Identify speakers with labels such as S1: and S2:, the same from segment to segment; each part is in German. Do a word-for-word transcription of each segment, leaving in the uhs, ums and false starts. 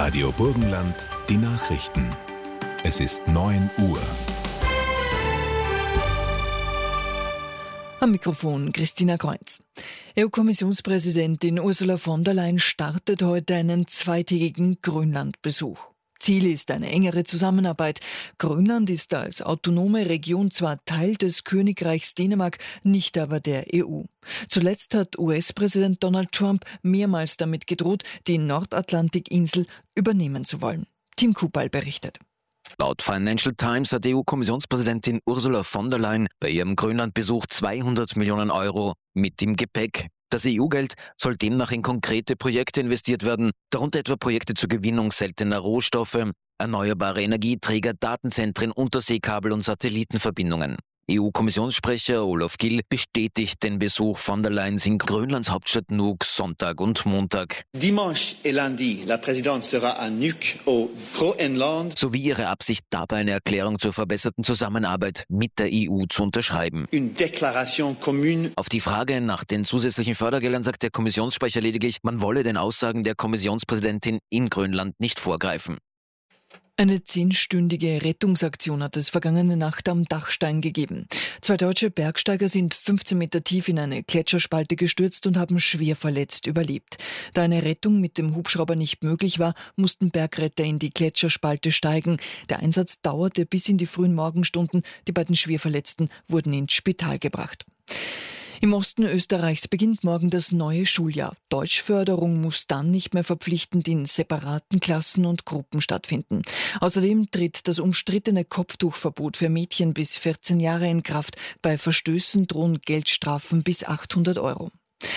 S1: Radio Burgenland, die Nachrichten. Es ist neun Uhr.
S2: Am Mikrofon Christina Kreuz. E U-Kommissionspräsidentin Ursula von der Leyen startet heute einen zweitägigen Grönland-Besuch. Ziel ist eine engere Zusammenarbeit. Grönland ist als autonome Region zwar Teil des Königreichs Dänemark, nicht aber der E U. Zuletzt hat U S-Präsident Donald Trump mehrmals damit gedroht, die Nordatlantikinsel übernehmen zu wollen. Tim Kupal berichtet.
S3: Laut Financial Times hat E U-Kommissionspräsidentin Ursula von der Leyen bei ihrem Grönlandbesuch zweihundert Millionen Euro mit im Gepäck. Das E U-Geld soll demnach in konkrete Projekte investiert werden, darunter etwa Projekte zur Gewinnung seltener Rohstoffe, erneuerbare Energieträger, Datenzentren, Unterseekabel und Satellitenverbindungen. E U-Kommissionssprecher Olaf Gill bestätigt den Besuch von der Leyen in Grönlands Hauptstadt Nuuk Sonntag und Montag.
S4: Dimanche et lundi, la présidente sera à Nuuk au Groenland.
S3: Sowie ihre Absicht, dabei eine Erklärung zur verbesserten Zusammenarbeit mit der E U zu unterschreiben.
S4: Une déclaration commune.
S3: Auf die Frage nach den zusätzlichen Fördergeldern sagt der Kommissionssprecher lediglich, man wolle den Aussagen der Kommissionspräsidentin in Grönland nicht vorgreifen.
S2: Eine zehnstündige Rettungsaktion hat es vergangene Nacht am Dachstein gegeben. Zwei deutsche Bergsteiger sind fünfzehn Meter tief in eine Gletscherspalte gestürzt und haben schwer verletzt überlebt. Da eine Rettung mit dem Hubschrauber nicht möglich war, mussten Bergretter in die Gletscherspalte steigen. Der Einsatz dauerte bis in die frühen Morgenstunden. Die beiden Schwerverletzten wurden ins Spital gebracht. Im Osten Österreichs beginnt morgen das neue Schuljahr. Deutschförderung muss dann nicht mehr verpflichtend in separaten Klassen und Gruppen stattfinden. Außerdem tritt das umstrittene Kopftuchverbot für Mädchen bis vierzehn Jahre in Kraft. Bei Verstößen drohen Geldstrafen bis achthundert Euro.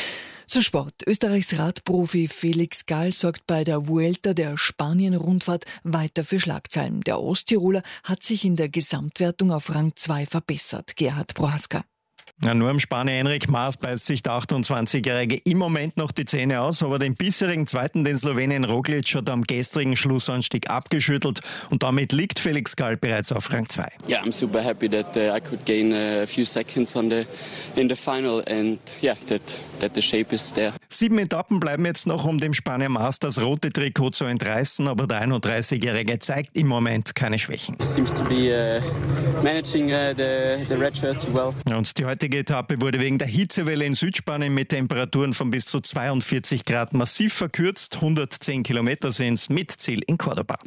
S2: Zu Sport. Österreichs Radprofi Felix Gall sorgt bei der Vuelta der Spanien-Rundfahrt weiter für Schlagzeilen. Der Osttiroler hat sich in der Gesamtwertung auf Rang zwei verbessert. Gerhard Prohaska.
S5: Ja, nur am Spanier Enric Mas beißt sich der achtundzwanzigjährige im Moment noch die Zähne aus, aber den bisherigen Zweiten, den Slowenien Roglic, hat am gestrigen Schlussanstieg abgeschüttelt und damit liegt Felix Gall bereits auf Rang zwei.
S6: Yeah, I'm super happy that uh, I could gain a few seconds on the in the final and yeah, that that the shape is there.
S5: Sieben Etappen bleiben jetzt noch, um dem Spanier Mas das rote Trikot zu entreißen, aber der einunddreißigjährige zeigt im Moment keine Schwächen.
S6: Seems to be uh, managing uh, the the red jersey well.
S5: Und die heutige Die Etappe wurde wegen der Hitzewelle in Südspanien mit Temperaturen von bis zu zweiundvierzig Grad massiv verkürzt. hundertzehn Kilometer sind es mit Ziel in Cordoba.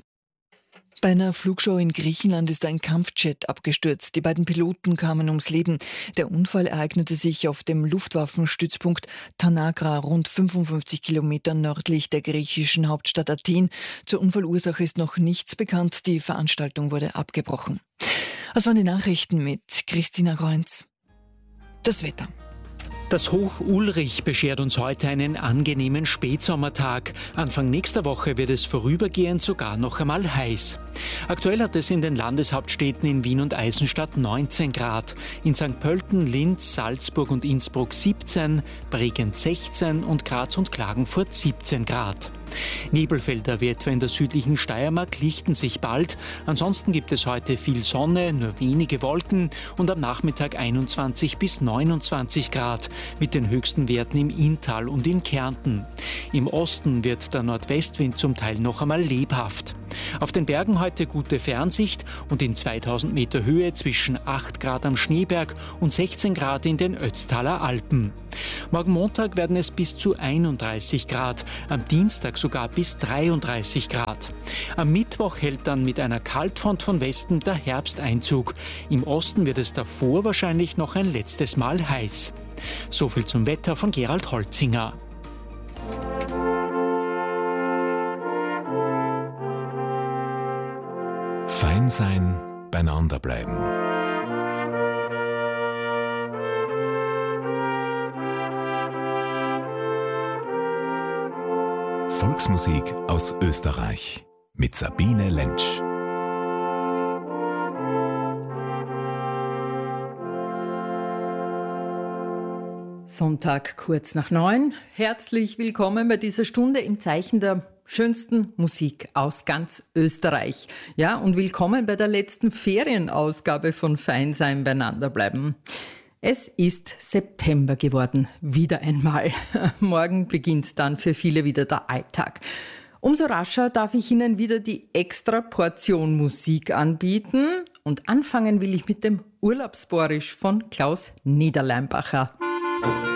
S2: Bei einer Flugshow in Griechenland ist ein Kampfjet abgestürzt. Die beiden Piloten kamen ums Leben. Der Unfall ereignete sich auf dem Luftwaffenstützpunkt Tanagra, rund fünfundfünfzig Kilometer nördlich der griechischen Hauptstadt Athen. Zur Unfallursache ist noch nichts bekannt. Die Veranstaltung wurde abgebrochen. Das waren die Nachrichten mit Christina Kreuz. Das Wetter.
S7: Das Hoch Ulrich beschert uns heute einen angenehmen Spätsommertag. Anfang nächster Woche wird es vorübergehend sogar noch einmal heiß. Aktuell hat es in den Landeshauptstädten in Wien und Eisenstadt neunzehn Grad, in Sankt Pölten, Linz, Salzburg und Innsbruck siebzehn, Bregenz sechzehn und Graz und Klagenfurt siebzehn Grad. Nebelfelder wie etwa in der südlichen Steiermark lichten sich bald. Ansonsten gibt es heute viel Sonne, nur wenige Wolken und am Nachmittag einundzwanzig bis neunundzwanzig Grad mit den höchsten Werten im Inntal und in Kärnten. Im Osten wird der Nordwestwind zum Teil noch einmal lebhaft. Auf den Bergen heute gute Fernsicht und in zweitausend Meter Höhe zwischen acht Grad am Schneeberg und sechzehn Grad in den Ötztaler Alpen. Morgen Montag werden es bis zu einunddreißig Grad, am Dienstag sogar bis dreiunddreißig Grad. Am Mittwoch hält dann mit einer Kaltfront von Westen der Herbsteinzug. Im Osten wird es davor wahrscheinlich noch ein letztes Mal heiß. Soviel zum Wetter von Gerald Holzinger.
S1: Fein sein, beieinander bleiben. Volksmusik aus Österreich mit Sabine Lentsch.
S8: Sonntag kurz nach neun. Herzlich willkommen bei dieser Stunde im Zeichen der schönsten Musik aus ganz Österreich. Ja, und willkommen bei der letzten Ferienausgabe von Fein sein, beieinander bleiben. Es ist September geworden, wieder einmal. Morgen beginnt dann für viele wieder der Alltag. Umso rascher darf ich Ihnen wieder die extra Portion Musik anbieten. Und anfangen will ich mit dem Urlaubsborisch von Klaus Niederleinbacher.